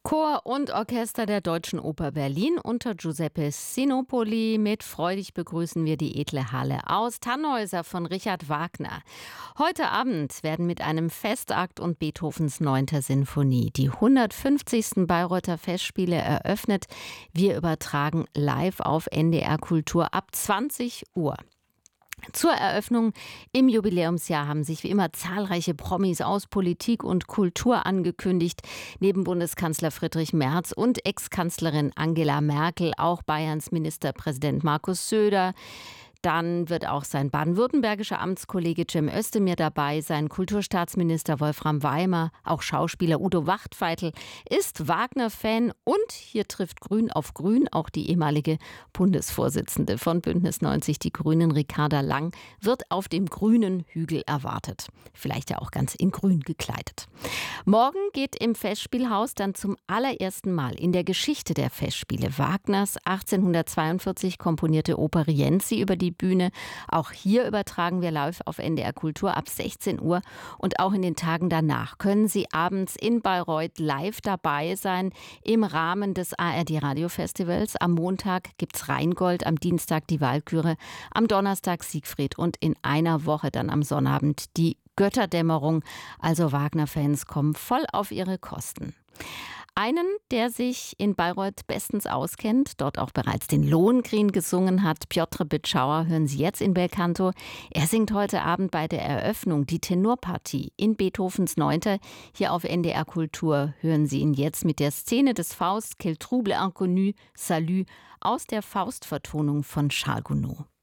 Chor und Orchester der Deutschen Oper Berlin unter Giuseppe Sinopoli. Mit freudig begrüßen wir die edle Halle aus Tannhäuser von Richard Wagner. Heute Abend werden mit einem Festakt und Beethovens 9. Sinfonie die 150. Bayreuther Festspiele eröffnet. Wir übertragen live auf NDR Kultur ab 20 Uhr. Zur Eröffnung im Jubiläumsjahr haben sich wie immer zahlreiche Promis aus Politik und Kultur angekündigt. Neben Bundeskanzler Friedrich Merz und Ex-Kanzlerin Angela Merkel auch Bayerns Ministerpräsident Markus Söder. Dann wird auch sein baden-württembergischer Amtskollege Cem Özdemir dabei sein, Kulturstaatsminister Wolfram Weimer, auch Schauspieler Udo Wachtfeitel ist Wagner-Fan und hier trifft Grün auf Grün. Auch die ehemalige Bundesvorsitzende von Bündnis 90 Die Grünen, Ricarda Lang, wird auf dem grünen Hügel erwartet. Vielleicht ja auch ganz in grün gekleidet. Morgen geht im Festspielhaus dann zum allerersten Mal in der Geschichte der Festspiele Wagners 1842 komponierte Oper Rienzi über die Bühne. Auch hier übertragen wir live auf NDR Kultur ab 16 Uhr. Und auch in den Tagen danach können Sie abends in Bayreuth live dabei sein im Rahmen des ARD Radiofestivals. Am Montag gibt's Rheingold, am Dienstag die Walküre, am Donnerstag Siegfried und in einer Woche dann am Sonnabend die Götterdämmerung. Also Wagner-Fans kommen voll auf ihre Kosten. Einen, der sich in Bayreuth bestens auskennt, dort auch bereits den Lohengrin gesungen hat, Piotr Bitschauer, hören Sie jetzt in Belcanto. Er singt heute Abend bei der Eröffnung die Tenorpartie in Beethovens 9. Hier auf NDR Kultur hören Sie ihn jetzt mit der Szene des Faust, Quel trouble inconnu, Salut, aus der Faustvertonung von Charles Gounod.